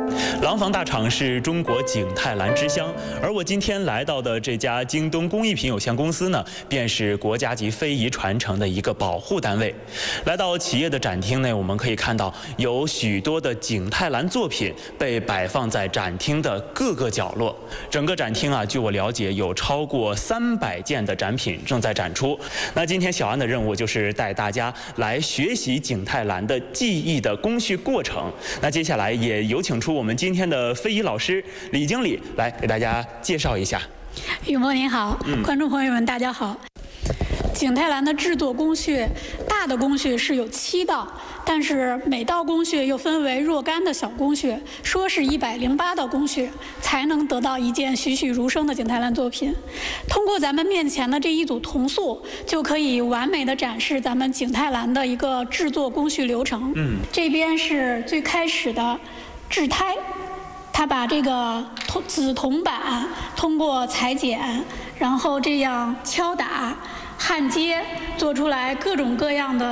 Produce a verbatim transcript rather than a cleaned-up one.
廊坊大厂是中国景泰蓝之乡，而我今天来到的这家京东工艺品有限公司呢，便是国家级非遗传承的一个保护单位。来到企业的展厅内，我们可以看到有许多的景泰蓝作品被摆放在展厅的各个角落。整个展厅啊，据我了解，有超过三百件的展品正在展出。那今天小安的任务就是带大家来学习景泰蓝的技艺的工序过程。那接下来也有请出我们今天的非遗老师李经理来给大家介绍一下。 雨墨您好，嗯、观众朋友们大家好。景泰蓝的制作工序，大的工序是有七道，但是每道工序又分为若干的小工序，说是一百零八道工序，才能得到一件栩栩如生的景泰蓝作品。通过咱们面前的这一组铜塑，就可以完美的展示咱们景泰蓝的一个制作工序流程。嗯，这边是最开始的制胎。他把这个紫铜板通过裁剪，然后这样敲打、焊接，做出来各种各样的